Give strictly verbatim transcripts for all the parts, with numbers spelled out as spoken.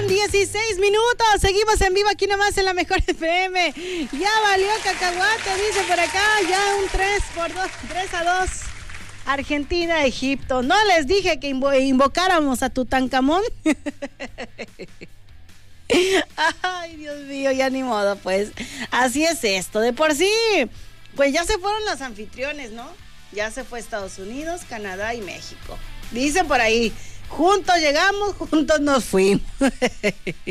dieciséis minutos. Seguimos en vivo aquí nomás en la Mejor F M. Ya valió cacahuate, dice por acá. Ya un tres por dos, tres a dos. Argentina, Egipto. No les dije que invo- invocáramos a Tutankamón. Ay, Dios mío, ya ni modo, pues. Así es esto. De por sí, pues ya se fueron los anfitriones, ¿no? Ya se fue Estados Unidos, Canadá y México. Dicen por ahí, juntos llegamos, juntos nos fuimos. Y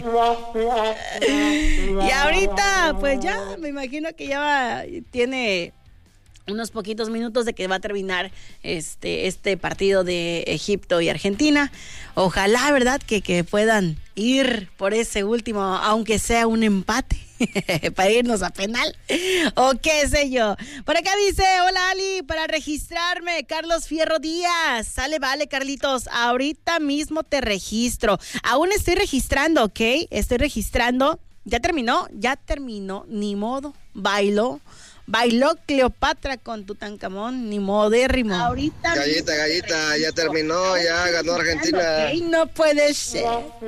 ahorita, pues ya, me imagino que ya va, tiene unos poquitos minutos de que va a terminar este, este partido de Egipto y Argentina. Ojalá, ¿verdad? Que, que puedan ir por ese último, aunque sea un empate, para irnos a penal, o qué sé yo. Por acá dice, hola Ali, para registrarme, Carlos Fierro Díaz. Sale, vale, Carlitos, ahorita mismo te registro. Aún estoy registrando, ¿ok? Estoy registrando. Ya terminó, ya terminó, ni modo, bailó. Bailó Cleopatra con Tutankamón, ni modérrimo. Ahorita Gallita, gallita, ya terminó, ya ganó Argentina. Ay, no puede ser.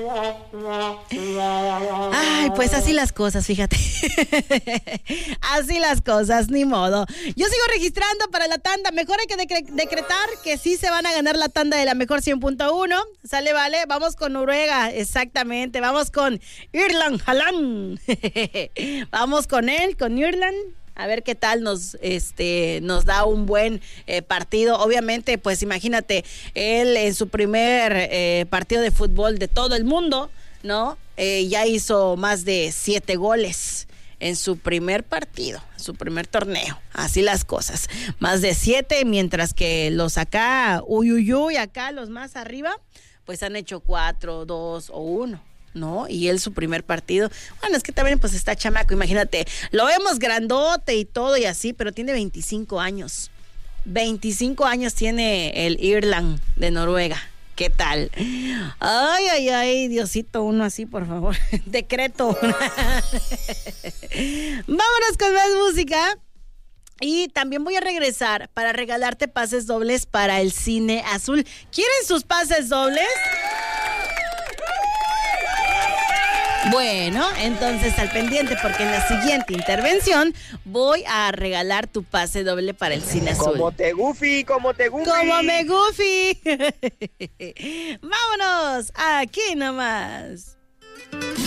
Ay, pues así las cosas, fíjate. Así las cosas, ni modo. Yo sigo registrando para la tanda. Mejor hay que decre- decretar que sí se van a ganar la tanda de la Mejor cien punto uno. Sale, vale. Vamos con Noruega, exactamente. Vamos con Irland Haaland. Vamos con él, con Irland. A ver qué tal nos este nos da un buen eh, partido. Obviamente, pues imagínate, él en su primer eh, partido de fútbol de todo el mundo, ¿no? Eh, ya hizo más de siete goles en su primer partido, su primer torneo. Así las cosas. Más de siete, mientras que los acá, uy, uy, uy, acá los más arriba, pues han hecho cuatro, dos o uno. ¿No? Y él su primer partido, bueno, es que también pues está chamaco, imagínate, lo vemos grandote y todo y así, pero tiene veinticinco años, veinticinco años tiene el Irland de Noruega. ¿Qué tal? Ay, ay, ay, Diosito, uno así, por favor. Decreto. Vámonos con más música. Y también voy a regresar para regalarte pases dobles para el Cine Azul. ¿Quieren sus pases dobles? Bueno, entonces al pendiente, porque en la siguiente intervención voy a regalar tu pase doble para el Cine Azul. Como te Goofy, como te Goofy. Como me Goofy. Vámonos, aquí nomás.